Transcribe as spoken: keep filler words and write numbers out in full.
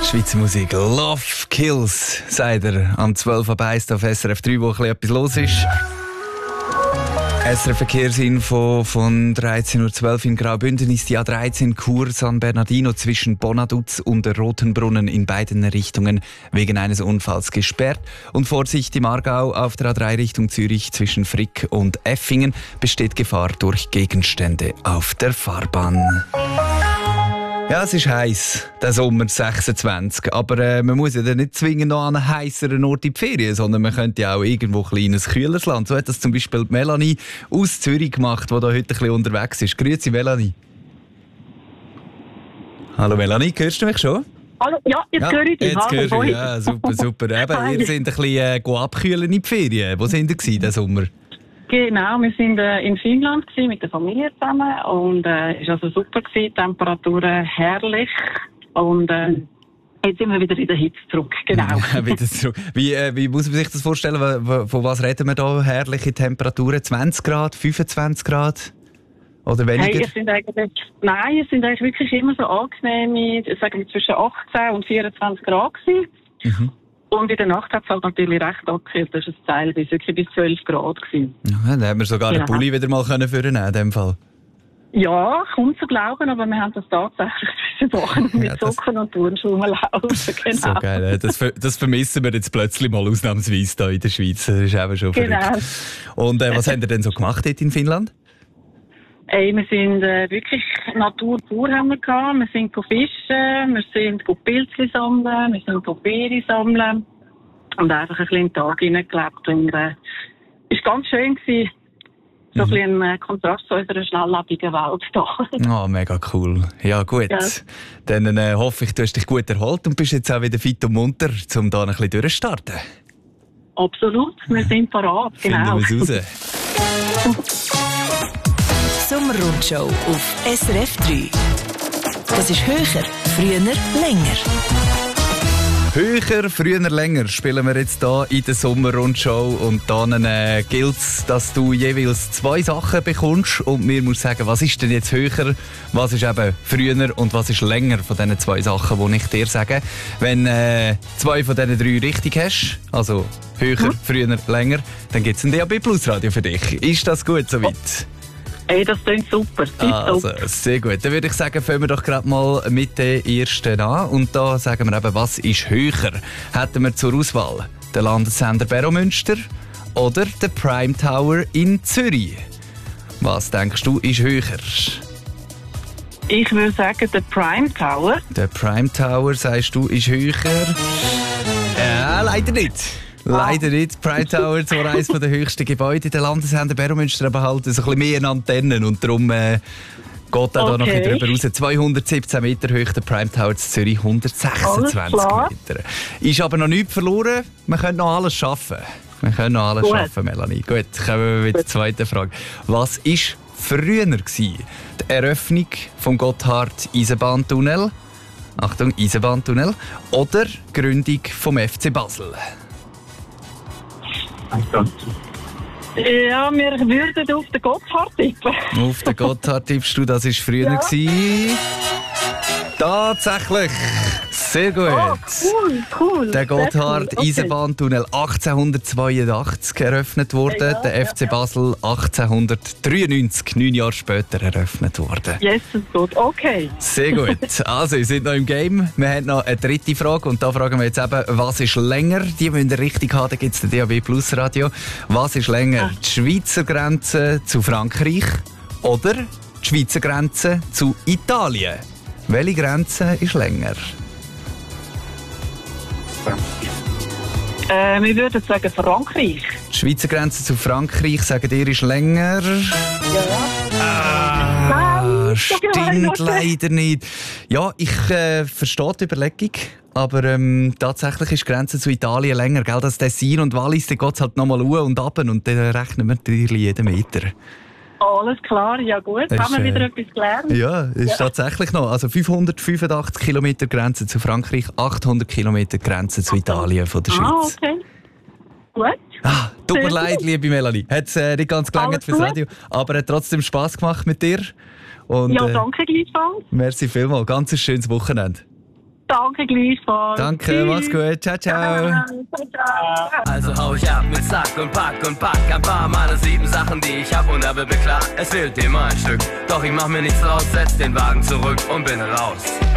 Schweizer Musik. Love Kills, sagt er am zwölf Uhr eins auf S R F drei, wo ein etwas los ist. S R F Verkehrsinfo von dreizehn Uhr zwölf in Graubünden ist die A dreizehn Chur San Bernardino zwischen Bonaduz und Rotenbrunnen in beiden Richtungen wegen eines Unfalls gesperrt. Und Vorsicht im Aargau auf der A drei Richtung Zürich zwischen Frick und Effingen besteht Gefahr durch Gegenstände auf der Fahrbahn. Ja, es ist heiß, der Sommer sechsundzwanzig. Aber äh, man muss ja dann nicht zwingend noch an einen heisseren Ort in die Ferien, sondern man könnte ja auch irgendwo ein kleines kühleres Land. So hat das zum Beispiel Melanie aus Zürich gemacht, die da heute ein bisschen unterwegs ist. Grüezi, Melanie. Hallo Melanie, hörst du mich schon? Hallo, ja, jetzt ja, höre ich dich. Jetzt hörst du mich. Ja, super, super. Eben, wir sind ein bisschen äh, abkühlen in die Ferien. Wo sind ihr gewesen, diesen Sommer? Genau, wir waren äh, in Finnland gewesen, mit der Familie zusammen und äh, es war also super gewesen, Temperaturen herrlich und äh, jetzt sind wir wieder in der Hitze zurück. Genau. wieder zurück. Wie, äh, wie muss man sich das vorstellen? Von was reden wir da? Herrliche Temperaturen? zwanzig Grad, fünfundzwanzig Grad? Oder weniger? Hey, es sind eigentlich, nein, es sind eigentlich wirklich immer so angenehme, sagen wir zwischen achtzehn und vierundzwanzig Grad gewesen. Mhm. Und in der Nacht hat es halt natürlich recht abgekühlt. Das war ein Teil bis wirklich bis zwölf Grad gewesen. Ja, da haben wir sogar ja. den Pulli wieder mal vornehmen in dem Fall. Ja, kaum zu glauben, aber wir haben das tatsächlich diese Woche mit ja, Socken und Turnschuhen laufen. Genau. So geil, das, das vermissen wir jetzt plötzlich mal ausnahmsweise hier in der Schweiz. Das ist eben schon genau. verrückt. Und äh, was habt ihr denn so gemacht dort in Finnland? Hey, wir sind äh, wirklich Natur pur haben wir gehabt. Wir sind fischen, wir sind Pilze sammeln, wir sind Beeren sammeln und einfach ein bisschen in den Tag hineingelebt. Und äh, es war ganz schön gewesen. So ein bisschen ein Kontrast zu unserer schnelllebigen Welt hier. Oh, mega cool. Ja, gut. Ja. Dann äh, hoffe ich, du hast dich gut erholt und bist jetzt auch wieder fit und munter, um da ein bisschen durchzustarten. Absolut, wir sind parat. Genau. Finden wir es raus. Sommerrundschau auf S R F drei. Das ist höher, früher, länger. Höher, früher, länger spielen wir jetzt hier in der Sommerrundschau. Und dann äh, gilt es, dass du jeweils zwei Sachen bekommst. Und mir muss sagen, was ist denn jetzt höher, was ist eben früher und was ist länger von diesen zwei Sachen, die ich dir sage. Wenn äh, zwei von diesen drei richtig hast, also höher, hm? früher, länger, dann gibt es ein D A B Plus Radio für dich. Ist das gut soweit? Oh. Hey, das klingt super. Also, sehr gut. Dann würde ich sagen, fangen wir doch gerade mal mit den ersten an. Und da sagen wir eben, was ist höher? Hätten wir zur Auswahl den Landessender Beromünster oder den Prime Tower in Zürich? Was denkst du, ist höher? Ich würde sagen, der Prime Tower. Der Prime Tower, sagst du, ist höher? Ja, leider nicht. Leider nicht. Prime Tower ist zwar eines der höchsten Gebäude der Landessender Beromünster, aber halt so ein bisschen mehr Antennen und darum äh, geht er da okay. noch ein bisschen drüber raus. zweihundertsiebzehn Meter hoch, der Prime Tower in Zürich, hundertsechsundzwanzig Meter. Ist aber noch nichts verloren. Wir können noch alles schaffen. Wir können noch alles Gut. schaffen, Melanie. Gut, kommen wir mit der zweiten Frage. Was war früher gewesen? Die Eröffnung vom Gotthard-Eisenbahntunnel, Achtung, Eisenbahntunnel, oder die Gründung vom F C Basel? Ja, wir würden auf den Gotthard tippen. Auf den Gotthard tippst du, das war früher. Ja. Gewesen. Tatsächlich. Sehr gut. Oh, cool, cool. Der Gotthard-Eisenbahntunnel okay. achtzehnhundertzweiundachtzig eröffnet worden. Ja, der F C ja, Basel achtzehnhundertdreiundneunzig, neun Jahre später eröffnet worden. Jesus Gott, okay. Sehr gut. Also, wir sind noch im Game. Wir haben noch eine dritte Frage und da fragen wir jetzt eben, was ist länger? Die müssen wir richtig haben, da gibt es den D A B Plus Radio. Was ist länger? Die Schweizer Grenze zu Frankreich oder die Schweizer Grenze zu Italien? Welche Grenze ist länger? Äh, wir würden sagen Frankreich. Die Schweizer Grenze zu Frankreich, sagen ihr, ist länger? Ja. Ah, Nein, stimmt leider nicht. Ja, ich äh, verstehe die Überlegung, aber ähm, tatsächlich ist die Grenze zu Italien länger. Gell? Das Tessin und Wallis, da geht es halt nochmal hoch und ab und dann rechnen wir natürlich jeden Meter. Alles klar, ja gut, das haben wir wieder äh, etwas gelernt. Ja, ist ja. tatsächlich noch. Also fünfhundertfünfundachtzig Kilometer Grenze zu Frankreich, achthundert Kilometer Grenze zu Italien von der Schweiz. Ah, okay. Gut. Ah, tut mir leid, liebe Melanie. Hat es äh, nicht ganz gelangt fürs Radio, aber hat trotzdem Spass gemacht mit dir. Und, ja, danke gleichfalls. Äh, merci vielmals. Ganz ein schönes Wochenende. Danke gleichfalls. Danke, Tschüss. mach's gut. Ciao, ciao. Ciao, ciao. Also hau ich ab mit Sack und Pack und pack ein paar meiner sieben Sachen, die ich hab, und habe beklagt, es fehlt immer ein Stück. Doch ich mach mir nichts draus, setz den Wagen zurück und bin raus.